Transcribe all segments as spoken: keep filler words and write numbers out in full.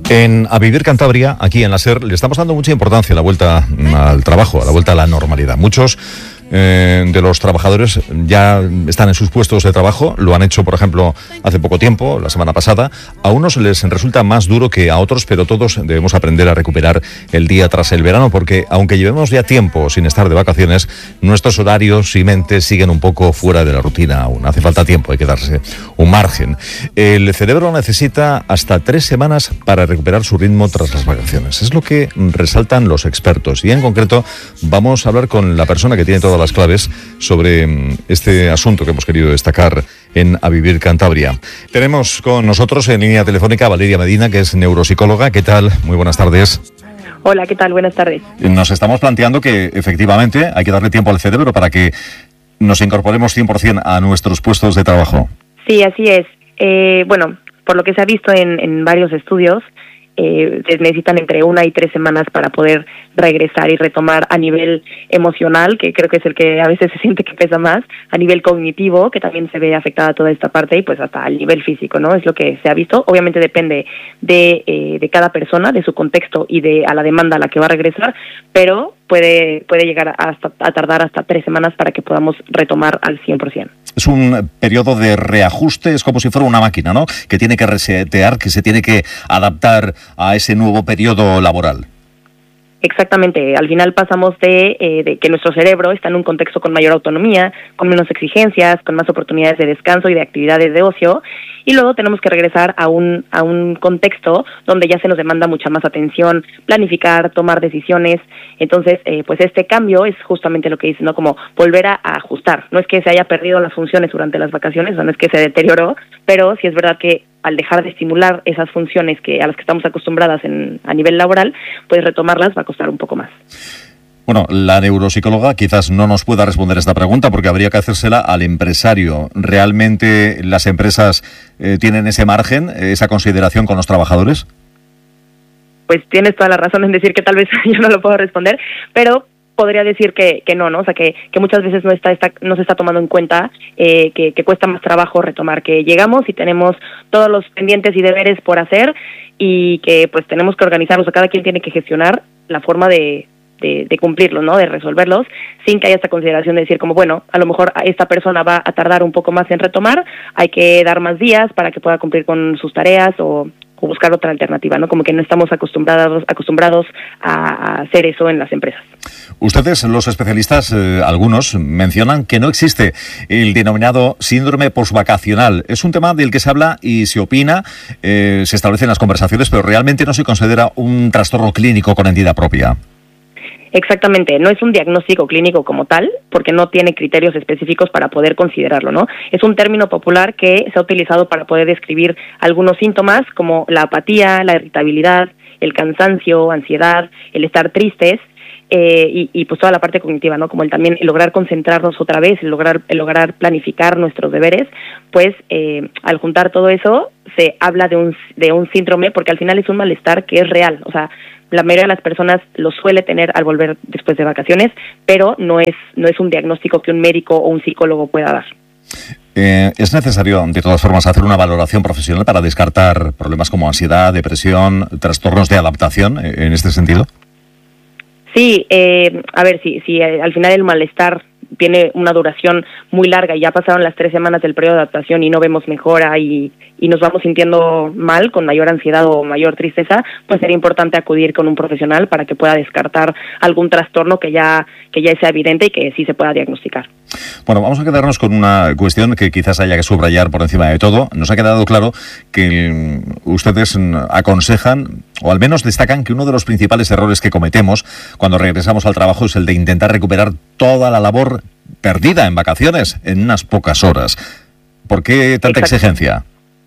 En A Vivir Cantabria, aquí en la SER, le estamos dando mucha importancia a la vuelta al trabajo, a la vuelta a la normalidad. Muchos eh, de los trabajadores ya están en sus puestos de trabajo, lo han hecho, por ejemplo, hace poco tiempo, la semana pasada. A unos les resulta más duro que a otros, pero todos debemos aprender a recuperar el día tras el verano, porque aunque llevemos ya tiempo sin estar de vacaciones, nuestros horarios y mentes siguen un poco fuera de la rutina aún. Hace falta tiempo, hay que darse un margen. El cerebro necesita hasta tres semanas para recuperar su ritmo tras las vacaciones. Es lo que resaltan los expertos. Y en concreto vamos a hablar con la persona que tiene todas las claves sobre este asunto que hemos querido destacar en A Vivir Cantabria. Tenemos con nosotros en línea telefónica a Valeria Medina, que es neuropsicóloga. ¿Qué tal? Muy buenas tardes. Hola, ¿qué tal? Buenas tardes. Nos estamos planteando que efectivamente hay que darle tiempo al cerebro para que nos incorporemos cien por ciento a nuestros puestos de trabajo. Sí, así es. Eh, bueno, por lo que se ha visto en, en varios estudios, eh, se necesitan entre una y tres semanas para poder regresar y retomar a nivel emocional, que creo que es el que a veces se siente que pesa más, a nivel cognitivo, que también se ve afectada toda esta parte, y pues hasta al nivel físico, ¿no? Es lo que se ha visto. Obviamente depende de, eh, de cada persona, de su contexto y de a la demanda a la que va a regresar, pero puede puede llegar hasta a tardar hasta tres semanas para que podamos retomar al cien por ciento. Es un periodo de reajuste, es como si fuera una máquina, ¿no? Que tiene que resetear, que se tiene que adaptar a ese nuevo periodo laboral. Exactamente, al final pasamos de, eh, de que nuestro cerebro está en un contexto con mayor autonomía, con menos exigencias, con más oportunidades de descanso y de actividades de ocio, y luego tenemos que regresar a un a un contexto donde ya se nos demanda mucha más atención, planificar, tomar decisiones. Entonces, eh, pues este cambio es justamente lo que dice, ¿no? Como volver a, a ajustar. No es que se haya perdido las funciones durante las vacaciones, no es que se deterioró, pero sí es verdad que al dejar de estimular esas funciones que a las que estamos acostumbradas en, a nivel laboral, pues retomarlas va a costar un poco más. Bueno, la neuropsicóloga quizás no nos pueda responder esta pregunta porque habría que hacérsela al empresario. ¿Realmente las empresas eh, tienen ese margen, esa consideración con los trabajadores? Pues tienes toda la razón en decir que tal vez yo no lo puedo responder, pero podría decir que, que no, ¿no? O sea, que, que muchas veces no está, está no se está tomando en cuenta eh, que, que cuesta más trabajo retomar, que llegamos y tenemos todos los pendientes y deberes por hacer y que pues tenemos que organizarlos, o cada quien tiene que gestionar la forma de, de, de cumplirlos, ¿no? De resolverlos, sin que haya esta consideración de decir como, bueno, a lo mejor esta persona va a tardar un poco más en retomar, hay que dar más días para que pueda cumplir con sus tareas o... o buscar otra alternativa, ¿no? Como que no estamos acostumbrados acostumbrados a, a hacer eso en las empresas. Ustedes, los especialistas, eh, algunos, mencionan que no existe el denominado síndrome posvacacional. Es un tema del que se habla y se opina, eh, se establecen las conversaciones, pero realmente no se considera un trastorno clínico con entidad propia. Exactamente, no es un diagnóstico clínico como tal, porque no tiene criterios específicos para poder considerarlo, ¿no? Es un término popular que se ha utilizado para poder describir algunos síntomas como la apatía, la irritabilidad, el cansancio, ansiedad, el estar tristes, eh, y, y pues toda la parte cognitiva, ¿no? Como el también el lograr concentrarnos otra vez, el lograr, el lograr planificar nuestros deberes, pues eh, al juntar todo eso se habla de un, de un síndrome, porque al final es un malestar que es real, o sea, la mayoría de las personas lo suele tener al volver después de vacaciones, pero no es no es un diagnóstico que un médico o un psicólogo pueda dar. Eh, ¿Es necesario, de todas formas, hacer una valoración profesional para descartar problemas como ansiedad, depresión, trastornos de adaptación en este sentido? Sí, eh, a ver, si, si al final el malestar tiene una duración muy larga y ya pasaron las tres semanas del periodo de adaptación y no vemos mejora y, y nos vamos sintiendo mal, con mayor ansiedad o mayor tristeza, pues sería importante acudir con un profesional para que pueda descartar algún trastorno que ya que ya sea evidente y que sí se pueda diagnosticar. Bueno, vamos a quedarnos con una cuestión que quizás haya que subrayar por encima de todo. Nos ha quedado claro que ustedes aconsejan, o al menos destacan, que uno de los principales errores que cometemos cuando regresamos al trabajo es el de intentar recuperar toda la labor perdida en vacaciones en unas pocas horas. ¿Por qué tanta Exacto. exigencia?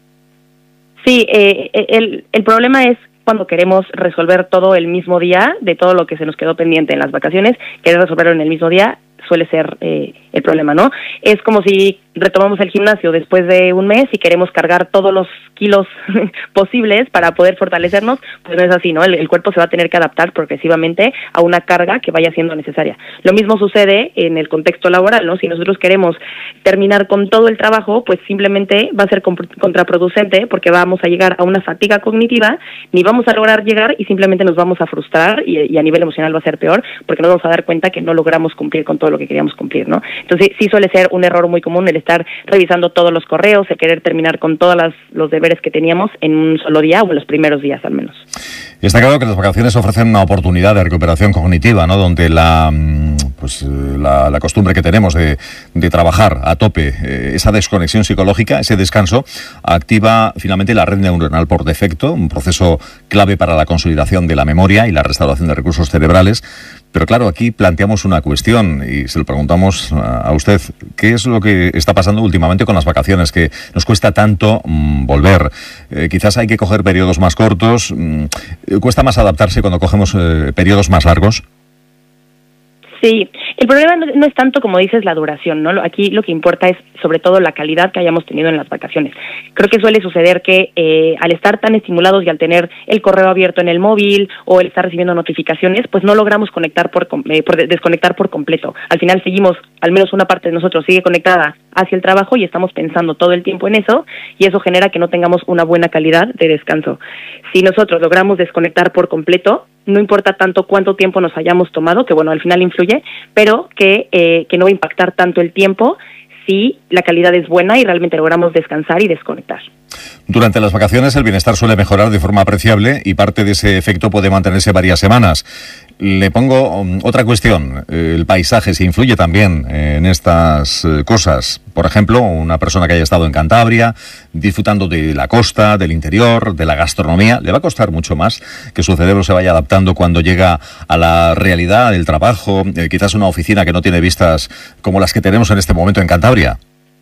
Sí, eh, el, el problema es cuando queremos resolver todo el mismo día, de todo lo que se nos quedó pendiente en las vacaciones, querer resolverlo en el mismo día suele ser eh, el problema, ¿no? Es como si retomamos el gimnasio después de un mes y queremos cargar todos los kilos posibles para poder fortalecernos, pues no es así, ¿no? El, el cuerpo se va a tener que adaptar progresivamente a una carga que vaya siendo necesaria. Lo mismo sucede en el contexto laboral, ¿no? Si nosotros queremos terminar con todo el trabajo, pues simplemente va a ser contraproducente porque vamos a llegar a una fatiga cognitiva, ni vamos a lograr llegar y simplemente nos vamos a frustrar y, y a nivel emocional va a ser peor porque nos vamos a dar cuenta que no logramos cumplir con todo lo que queríamos cumplir, ¿no? Entonces sí suele ser un error muy común el estar revisando todos los correos, el querer terminar con todos los deberes que teníamos en un solo día o en los primeros días al menos. Y está claro que las vacaciones ofrecen una oportunidad de recuperación cognitiva, ¿no? Donde la pues la, la costumbre que tenemos de, de trabajar a tope, eh, esa desconexión psicológica, ese descanso, activa finalmente la red neuronal por defecto, un proceso clave para la consolidación de la memoria y la restauración de recursos cerebrales. Pero claro, aquí planteamos una cuestión y se lo preguntamos a usted. ¿Qué es lo que está pasando últimamente con las vacaciones? Que nos cuesta tanto mmm, volver. Eh, quizás hay que coger periodos más cortos. Mmm, ¿Cuesta más adaptarse cuando cogemos eh, periodos más largos? Sí, el problema no, no es tanto como dices la duración, ¿no? Aquí lo que importa es sobre todo la calidad que hayamos tenido en las vacaciones. Creo que suele suceder que eh, al estar tan estimulados y al tener el correo abierto en el móvil o el estar recibiendo notificaciones, pues no logramos conectar por, eh, por desconectar por completo. Al final seguimos, al menos una parte de nosotros sigue conectada hacia el trabajo y estamos pensando todo el tiempo en eso y eso genera que no tengamos una buena calidad de descanso. Si nosotros logramos desconectar por completo, no importa tanto cuánto tiempo nos hayamos tomado, que bueno, al final influye, pero que, eh, que no va a impactar tanto el tiempo si la calidad es buena y realmente logramos descansar y desconectar. Durante las vacaciones el bienestar suele mejorar de forma apreciable y parte de ese efecto puede mantenerse varias semanas. Le pongo um, otra cuestión. El paisaje se influye también en estas eh, cosas. Por ejemplo, una persona que haya estado en Cantabria, disfrutando de la costa, del interior, de la gastronomía, le va a costar mucho más que su cerebro se vaya adaptando cuando llega a la realidad del trabajo, eh, quizás una oficina que no tiene vistas como las que tenemos en este momento en Cantabria.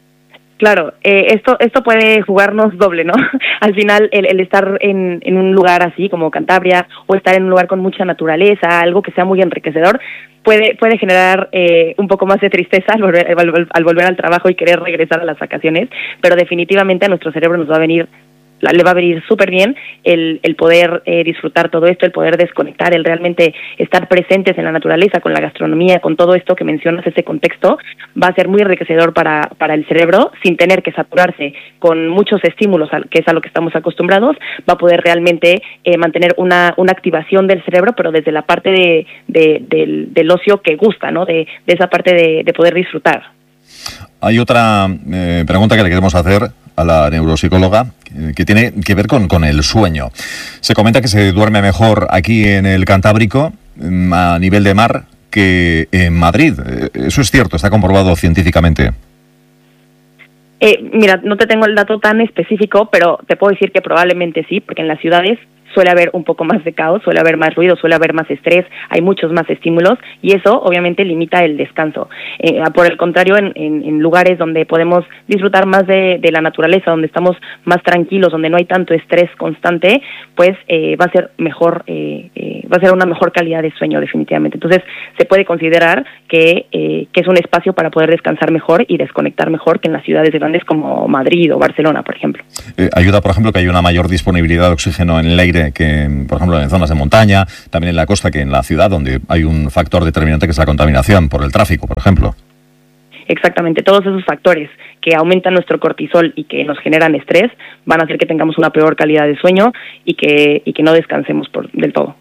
Claro, eh, esto esto puede jugarnos doble, ¿no? Al final, el, el estar en, en un lugar así como Cantabria o estar en un lugar con mucha naturaleza, algo que sea muy enriquecedor, puede puede generar eh, un poco más de tristeza al volver, al, al volver al trabajo y querer regresar a las vacaciones, pero definitivamente a nuestro cerebro nos va a venir le va a venir súper bien el, el poder eh, disfrutar todo esto, el poder desconectar, el realmente estar presentes en la naturaleza, con la gastronomía, con todo esto que mencionas, ese contexto, va a ser muy enriquecedor para, para el cerebro, sin tener que saturarse con muchos estímulos, que es a lo que estamos acostumbrados, va a poder realmente eh, mantener una, una activación del cerebro, pero desde la parte de, de, del, del ocio que gusta, ¿no? De, de esa parte de, de poder disfrutar. Hay otra eh, pregunta que le queremos hacer a la neuropsicóloga que tiene que ver con, con el sueño. Se comenta que se duerme mejor aquí en el Cantábrico a nivel de mar que en Madrid. ¿Eso es cierto? ¿Está comprobado científicamente? Eh, mira, no te tengo el dato tan específico, pero te puedo decir que probablemente sí, porque en las ciudades suele haber un poco más de caos, suele haber más ruido, suele haber más estrés, hay muchos más estímulos y eso obviamente limita el descanso. Eh, por el contrario, en, en, en lugares donde podemos disfrutar más de, de la naturaleza, donde estamos más tranquilos, donde no hay tanto estrés constante, pues eh, va a ser mejor, eh, eh, va a ser una mejor calidad de sueño definitivamente. Entonces se puede considerar que, eh, que es un espacio para poder descansar mejor y desconectar mejor que en las ciudades grandes como Madrid o Barcelona, por ejemplo. Eh, ayuda, por ejemplo, que haya una mayor disponibilidad de oxígeno en el aire que, por ejemplo, en zonas de montaña, también en la costa que en la ciudad, donde hay un factor determinante que es la contaminación por el tráfico, por ejemplo. Exactamente, todos esos factores que aumentan nuestro cortisol y que nos generan estrés van a hacer que tengamos una peor calidad de sueño y que, y que no descansemos por, del todo.